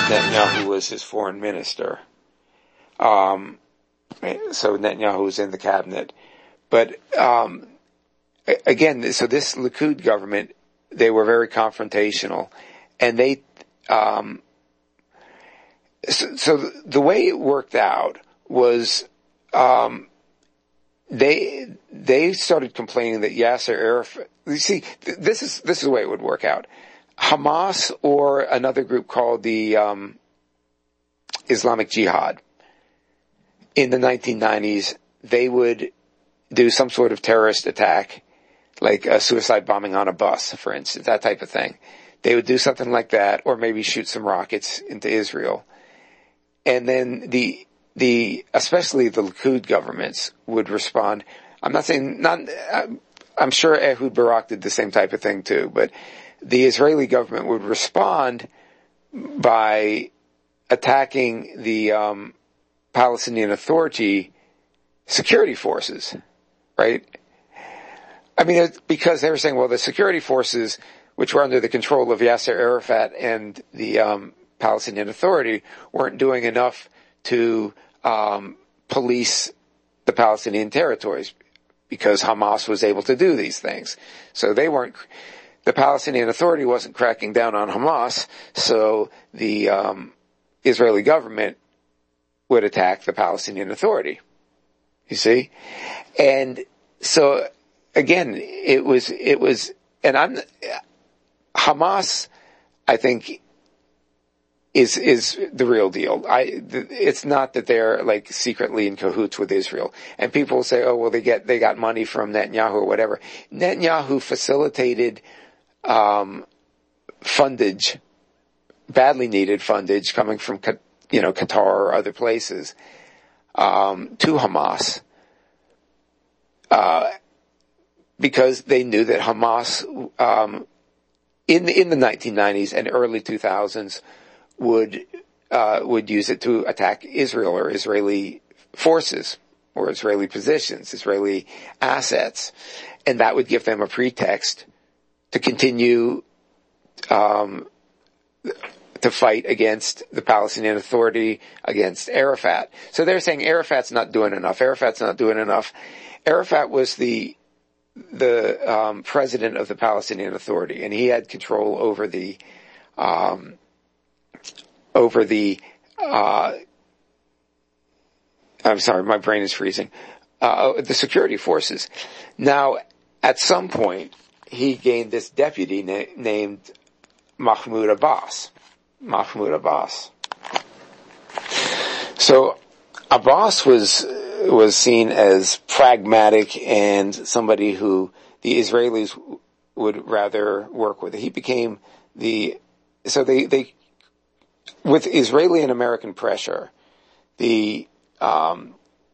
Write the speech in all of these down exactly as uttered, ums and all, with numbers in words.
Netanyahu was his foreign minister. Um, so Netanyahu was in the cabinet. But um, again, so this Likud government, they were very confrontational, and they um, so, so the way it worked out was um, they they started complaining that Yasser Arafat. You see, this is this is the way it would work out. Hamas or another group called the um, Islamic Jihad in the nineteen nineties, they would do some sort of terrorist attack, like a suicide bombing on a bus, for instance, that type of thing. They would do something like that, or maybe shoot some rockets into Israel. And then the, the, especially the Likud governments would respond. I'm not saying, not, I'm sure Ehud Barak did the same type of thing too, but the Israeli government would respond by attacking the, um, Palestinian Authority security forces, right? I mean, it's because they were saying, well, the security forces, which were under the control of Yasser Arafat and the um, Palestinian Authority, weren't doing enough to um, police the Palestinian territories because Hamas was able to do these things. So they weren't, the Palestinian Authority wasn't cracking down on Hamas, so the um, Israeli government would attack the Palestinian Authority. You see? And so, again, it was, it was, and I'm, Hamas, I think, is, is the real deal. I, it's not that they're like secretly in cahoots with Israel. And people will say, oh, well, they get, they got money from Netanyahu or whatever. Netanyahu facilitated, um, fundage, badly needed fundage coming from, you know, Qatar or other places, um, to Hamas, uh, because they knew that Hamas, um, in the, in the nineteen nineties and early two thousands would, uh, would use it to attack Israel or Israeli forces or Israeli positions, Israeli assets. And that would give them a pretext to continue, um, to fight against the Palestinian Authority, against Arafat. So they're saying Arafat's not doing enough. Arafat's not doing enough. Arafat was the the um, president of the Palestinian Authority, and he had control over the um, over the. Uh, I'm sorry, my brain is freezing. Uh, the security forces. Now, at some point, he gained this deputy na- named Mahmoud Abbas. Mahmoud Abbas. So Abbas was was seen as pragmatic and somebody who the Israelis would rather work with. He became the so they they with Israeli and American pressure, the um,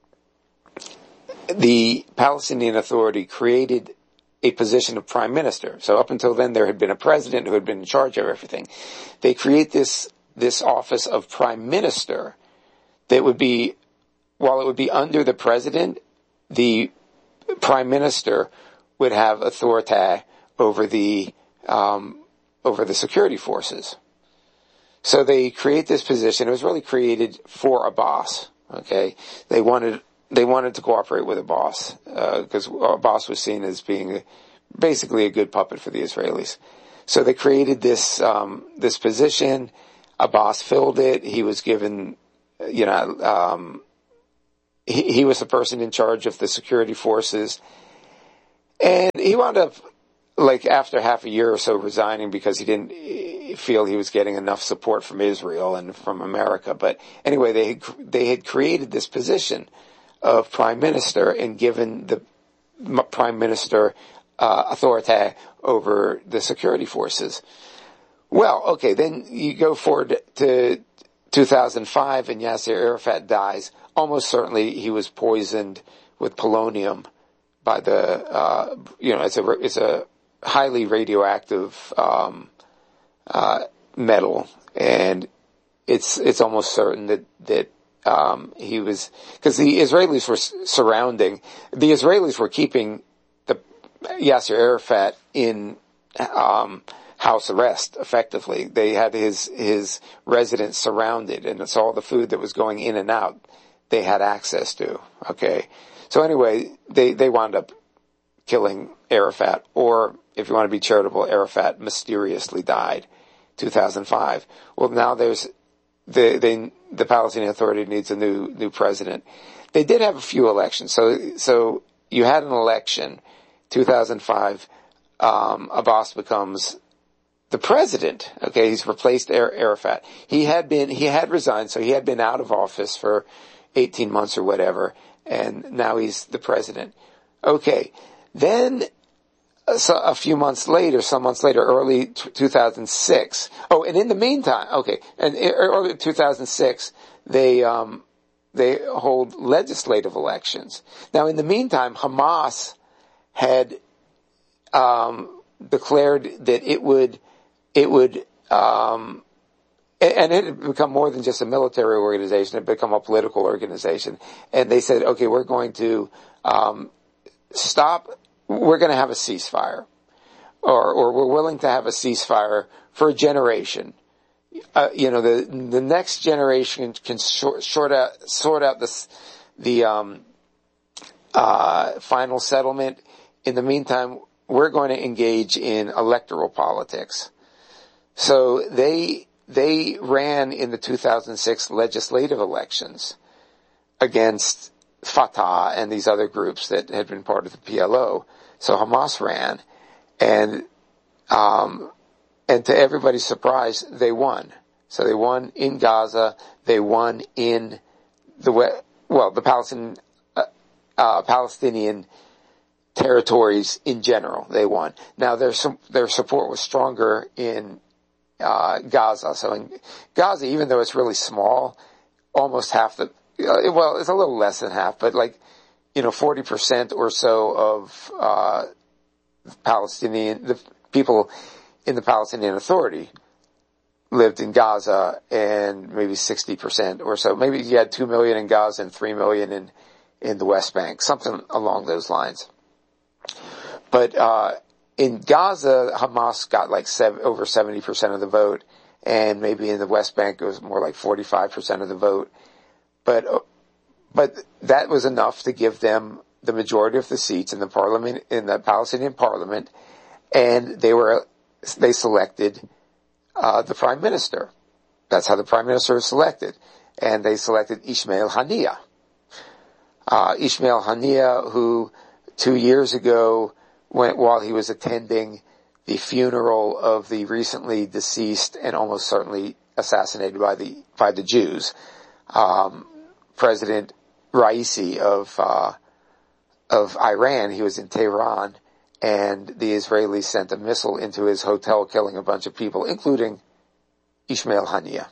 the Palestinian Authority created a position of prime minister. So up until then, there had been a president who had been in charge of everything. They create this, this office of prime minister that would be, while it would be under the president, the prime minister would have authority over the, um, over the security forces. So they create this position. It was really created for Abbas. Okay. They wanted, They wanted to cooperate with Abbas, because uh, Abbas was seen as being a, basically a good puppet for the Israelis. So they created this um, this position. Abbas filled it. He was given, you know, um, he, he was the person in charge of the security forces, and he wound up, like after half a year or so, resigning because he didn't feel he was getting enough support from Israel and from America. But anyway, they had, they had created this position of prime minister and given the prime minister uh, authority over the security forces. Well, okay, then you go forward to two thousand five and Yasser Arafat dies. Almost certainly he was poisoned with polonium by the, uh, you know, it's a, it's a highly radioactive, um, uh, metal, and it's, it's almost certain that, that, um, he was, cause the Israelis were surrounding, the Israelis were keeping the Yasser Arafat in, um, house arrest, effectively. They had his, his residence surrounded, and it's all the food that was going in and out they had access to. Okay. So anyway, they, they wound up killing Arafat, or if you want to be charitable, Arafat mysteriously died, two thousand five. Well, now there's, the, they, the Palestinian Authority needs a new, new president. They did have a few elections. So, so you had an election, two thousand five, um, Abbas becomes the president. Okay. He's replaced Arafat. He had been, he had resigned, so he had been out of office for eighteen months or whatever, and now he's the president. Okay. Then, so a few months later, some months later, early two thousand six. Oh, and in the meantime, okay, and early two thousand six, they, um, they hold legislative elections. Now, in the meantime, Hamas had, um, declared that it would, it would, um, and it had become more than just a military organization. It had become a political organization. And they said, okay, we're going to, um, stop, we're going to have a ceasefire. Or, or we're willing to have a ceasefire for a generation. Uh, you know, the, the next generation can short, short out, sort out this, the, um, uh, final settlement. In the meantime, we're going to engage in electoral politics. So they, they ran in the two thousand six legislative elections against Fatah and these other groups that had been part of the P L O. So Hamas ran, and, um, and to everybody's surprise, they won. So they won in Gaza, they won in the, well, the Palestinian, uh, uh, Palestinian territories in general, they won. Now their, their support was stronger in, uh, Gaza. So in Gaza, even though it's really small, almost half the, uh, well, it's a little less than half, but like, you know, forty percent or so of, uh, Palestinian, the people in the Palestinian Authority lived in Gaza, and maybe sixty percent or so. Maybe you had two million in Gaza and three million in, in the West Bank, something along those lines. But, uh, in Gaza, Hamas got like seven, over seventy percent of the vote, and maybe in the West Bank it was more like forty-five percent of the vote. But, but that was enough to give them the majority of the seats in the parliament, in the Palestinian parliament, and they were, they selected, uh, the prime minister. That's how the prime minister was selected. And they selected Ismail Haniyeh. Uh, Ismail Haniyeh, who two years ago went, while he was attending the funeral of the recently deceased and almost certainly assassinated by the, by the Jews, um, President Raisi of, uh, of Iran. He was in Tehran, and the Israelis sent a missile into his hotel, killing a bunch of people, including Ismail Haniyeh,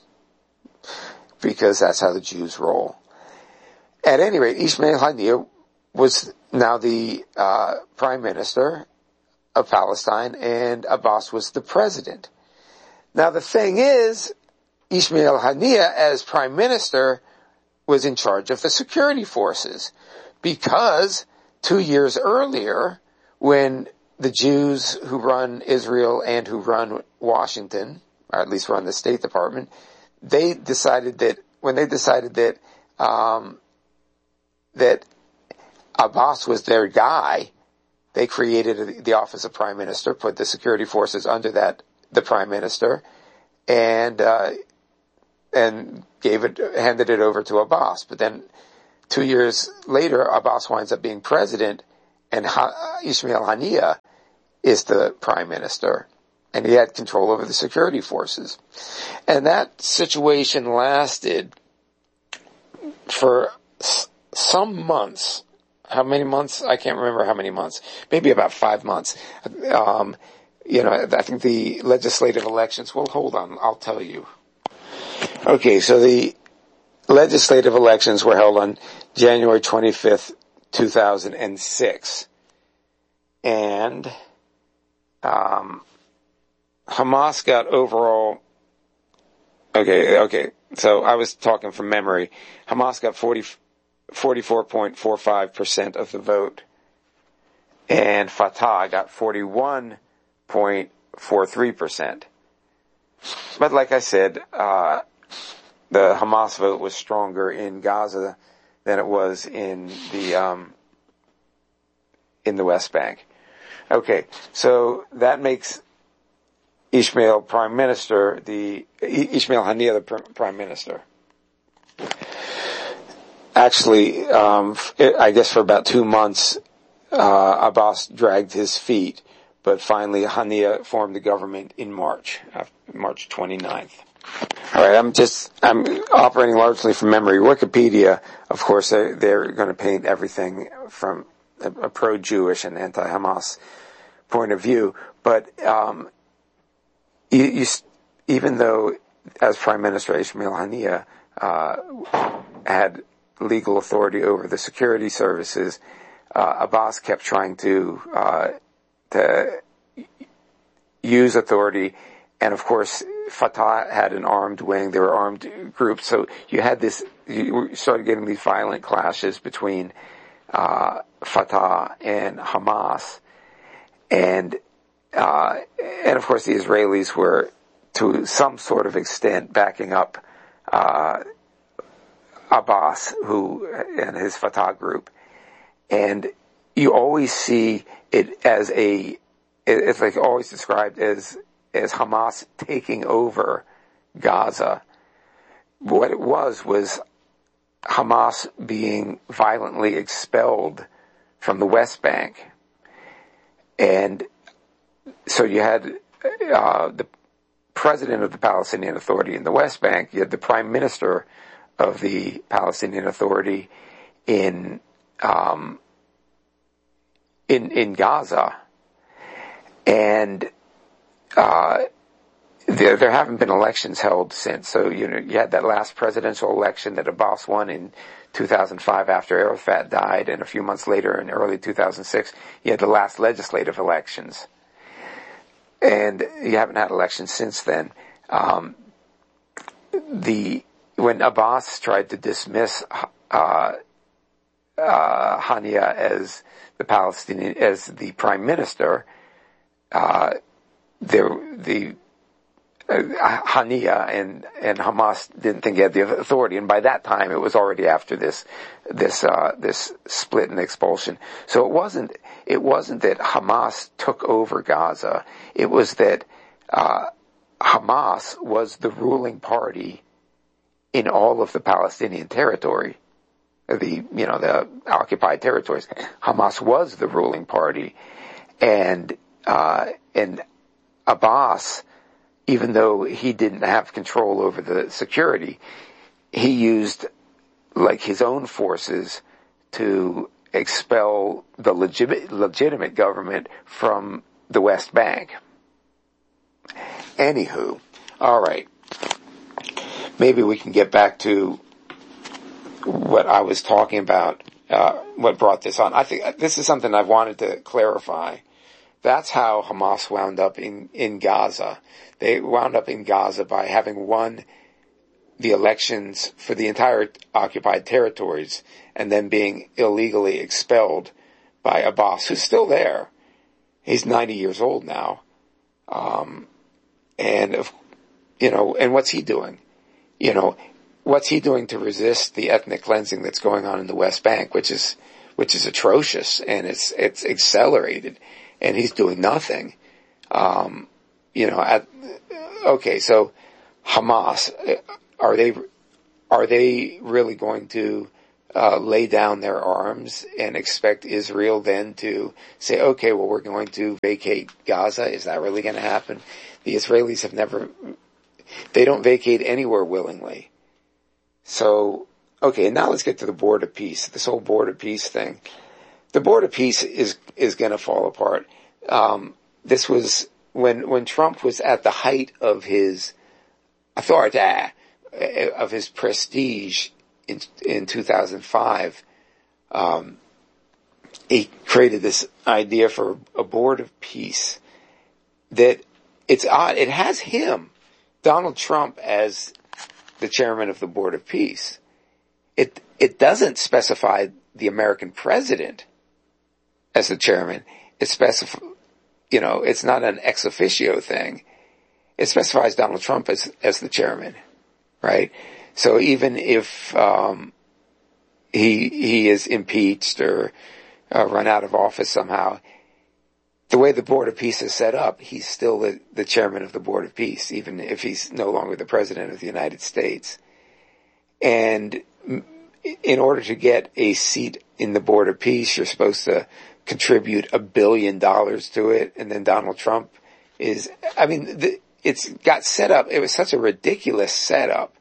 because that's how the Jews roll. At any rate, Ismail Haniyeh was now the uh, prime minister of Palestine, and Abbas was the president. Now the thing is, Ismail Haniyeh, as prime minister, was in charge of the security forces, because two years earlier, when the Jews who run Israel and who run Washington, or at least run the State Department, they decided that, when they decided that, um, that Abbas was their guy, they created the office of prime minister, put the security forces under that, the prime minister, and, uh, and gave it, handed it over to Abbas. But then two years later, Abbas winds up being president, and ha- Ismail Haniyeh is the prime minister, and he had control over the security forces. And that situation lasted for s- some months. How many months? I can't remember how many months. Maybe about five months. Um, you know, I think the legislative elections, well, hold on, I'll tell you. Okay, so the legislative elections were held on January twenty-fifth, two thousand six. And, um, Hamas got overall, okay, okay, so I was talking from memory. Hamas got forty, forty-four point four five percent of the vote, and Fatah got forty-one point for three percent. But like I said, uh, the Hamas vote was stronger in Gaza than it was in the, um, in the West Bank. Okay, so that makes Ishmael prime minister, the, Ishmael Haniyeh the prime minister. Actually, um, I guess for about two months, uh, Abbas dragged his feet, but finally Haniyeh formed the government in March, March twenty-ninth. All right, I'm just, I'm operating largely from memory. Wikipedia, of course, they're, they're going to paint everything from a, a pro-Jewish and anti-Hamas point of view, but um, you, you, even though as Prime Minister Ishmael Haniyeh uh, had legal authority over the security services, uh, Abbas kept trying to uh, to use authority, and of course Fatah had an armed wing. There were armed groups, so you had this. You started getting these violent clashes between uh, Fatah and Hamas, and uh, and of course the Israelis were to some sort of extent backing up uh, Abbas, who and his Fatah group, and you always see it as a. It's like always described as as Hamas taking over Gaza. What it was was Hamas being violently expelled from the West Bank, and so you had uh, the president of the Palestinian Authority in the West Bank. You had the prime minister of the Palestinian Authority in um, in in Gaza, and uh, there there haven't been elections held since. So you know you had that last presidential election that Abbas won in two thousand five after Arafat died, and a few months later in early two thousand six you had the last legislative elections, and you haven't had elections since then. Um, the When Abbas tried to dismiss uh, uh, Haniyeh as the Palestinian, as the prime minister, uh, there the uh, Haniyeh and and Hamas didn't think he had the authority, and by that time it was already after this this uh, this split and expulsion. So it wasn't it wasn't that Hamas took over Gaza; it was that uh, Hamas was the ruling party in all of the Palestinian territory, the, you know, the occupied territories. Hamas was the ruling party, and, uh, and Abbas, even though he didn't have control over the security, he used, like, his own forces to expel the legit, legitimate government from the West Bank. Anywho, all right. Maybe we can get back to what I was talking about, uh, what brought this on. I think this is something I've wanted to clarify. That's how Hamas wound up in, in Gaza. They wound up in Gaza by having won the elections for the entire occupied territories and then being illegally expelled by Abbas, who's still there. He's ninety years old now. Um, and, you know, and what's he doing? You know, what's he doing to resist the ethnic cleansing that's going on in the West Bank, which is, which is atrocious, and it's, it's accelerated, and he's doing nothing. Um, you know, at, okay, so Hamas, are they, are they really going to, uh, lay down their arms and expect Israel then to say, okay, well, we're going to vacate Gaza? Is that really going to happen? The Israelis have never, they don't vacate anywhere willingly. So, okay, and now let's get to the board of peace, this whole board of peace thing. The board of peace is, is gonna fall apart. Um, this was, when, when Trump was at the height of his authority, of his prestige in, in two thousand five, um, he created this idea for a board of peace that it's odd, it has him, Donald Trump, as the chairman of the Board of Peace. It it doesn't specify the American president as the chairman. It specif- you know, it's not an ex officio thing. It specifies Donald Trump as, as the chairman, right? So even if, um, he, he is impeached or uh, run out of office somehow, the way the Board of Peace is set up, he's still the, the chairman of the Board of Peace, even if he's no longer the president of the United States. And in order to get a seat in the Board of Peace, you're supposed to contribute a billion dollars to it. And then Donald Trump is, I mean, the, it's got set up. It was such a ridiculous setup.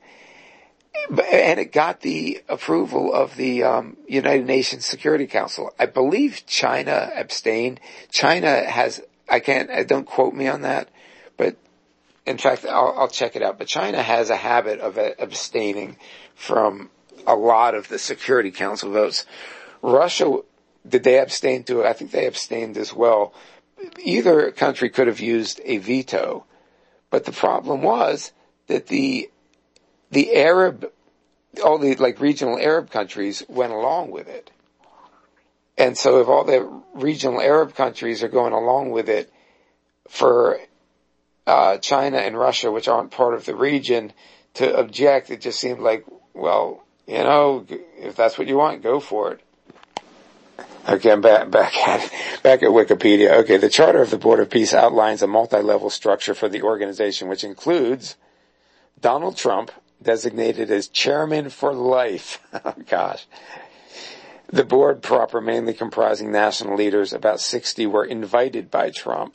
And it got the approval of the um, United Nations Security Council. I believe China abstained. China has, I can't, don't quote me on that, but in fact, I'll, I'll check it out. But China has a habit of uh, abstaining from a lot of the Security Council votes. Russia, did they abstain too? I think they abstained as well. Either country could have used a veto, but the problem was that the The Arab, all the like regional Arab countries went along with it. And so if all the regional Arab countries are going along with it for uh China and Russia, which aren't part of the region, to object, it just seemed like, well, you know, if that's what you want, go for it. Okay, I'm back, back at, back at Wikipedia. Okay, the Charter of the Board of Peace outlines a multi-level structure for the organization, which includes Donald Trump, designated as chairman for life. Oh, gosh. The board proper, mainly comprising national leaders, about sixty were invited by Trump.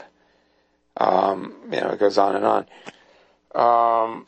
Um, you know, it goes on and on. Um,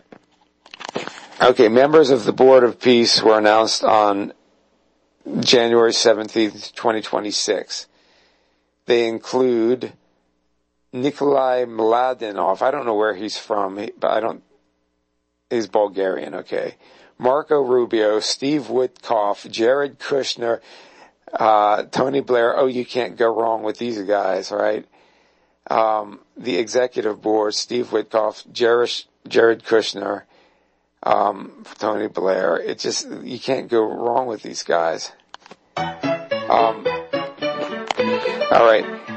okay, members of the Board of Peace were announced on January seventeenth, twenty twenty-six. They include Nikolai Mladenov. I don't know where he's from, but I don't He's Bulgarian, okay. Marco Rubio, Steve Witkoff, Jared Kushner, uh, Tony Blair. Oh, you can't go wrong with these guys, right? Um, the executive board, Steve Witkoff, Jared, Jared Kushner, um, Tony Blair. It just, you can't go wrong with these guys. Um, all right.